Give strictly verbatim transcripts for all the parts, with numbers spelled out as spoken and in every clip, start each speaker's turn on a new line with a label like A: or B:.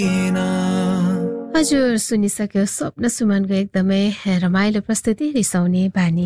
A: हजुर सुनिसक्यो स्वप्न सुमनको एकदमै रमाइलो प्रस्तुति रिसाउने बानी।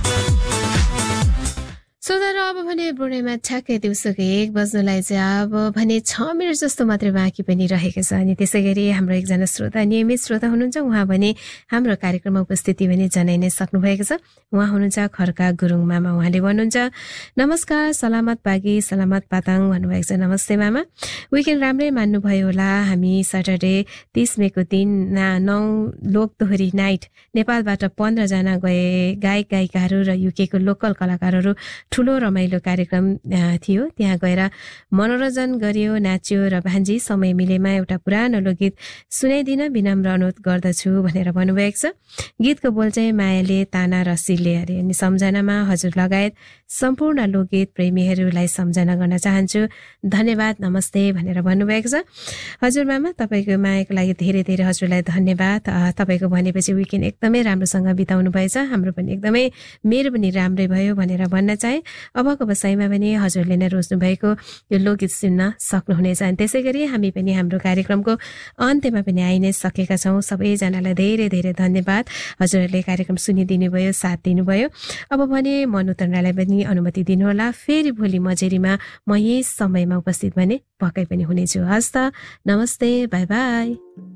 A: सोधर अब भने ब्रुनेमा ठ्याक्कै दिउँसोको एक बज्नुलाई चाहिँ अब भने छ मिनट जस्तो मात्रै बाँकी पनि रहेको छ। अनि त्यसै गरी हाम्रो एकजना श्रोता नियमित श्रोता हुनुहुन्छ, उहाँ भने हाम्रो कार्यक्रममा उपस्थिति पनि जनाइ नै सक्नुभएको छ। उहाँ हुनुहुन्छ खड्का गुरुङ मामा। उहाँले भन्नुहुन्छ नमस्कार, सलामत बागी सलामत पाताङ भन्नुभएको छ। नमस्ते मामा, विकेन्ड राम्रै मान्नुभयो होला। हामी सैटरडे तीस मेको दिन नौ लोकदोहोरी नाइट नेपालबाट पन्ध्रजना गए गायक गायिकाहरू र युकेको लोकल कलाकारहरू ठुलो रमाइलो कार्यक्रम थियो। त्यहाँ गएर मनोरञ्जन गरियो, नाच्यो र भान्जी समय मिलेमा एउटा पुरानो लोकगीत सुनाइदिन विनम्र अनुरोध गर्दछु भनेर भन्नुभएको छ। गीतको बोल चाहिँ मायाले ताना रसिले अरे। अनि सम्झनामा हजुर लगायत सम्पूर्ण लोकगीत प्रेमीहरूलाई सम्झना गर्न चाहन्छु, धन्यवाद नमस्ते भनेर भन्नुभएको छ। हजुर मामा, तपाईँको मायाको लागि धेरै धेरै हजुरलाई धन्यवाद। तपाईँको भनेपछि विकेन्ड एकदमै राम्रोसँग बिताउनु भएछ, हाम्रो पनि एकदमै मेरो पनि राम्रै भयो भनेर भन्न चाहे। अबको बसाइमा पनि हजुरले नै रोज्नु भएको यो लोकगीत सुन्न सक्नुहुनेछ। अनि त्यसै गरी हामी पनि हाम्रो कार्यक्रमको अन्त्यमा पनि आइ नै सकेका छौँ। सबैजनालाई धेरै धेरै धन्यवाद, हजुरहरूले कार्यक्रम सुनिदिनु भयो, साथ दिनुभयो। अब भने मन उतर्नलाई पनि अनुमति दिनुहोला। फेरि भोलि मजेरीमा म यही समयमा उपस्थित भने पक्कै पनि हुनेछु। हस् त, नमस्ते, बाई बाई।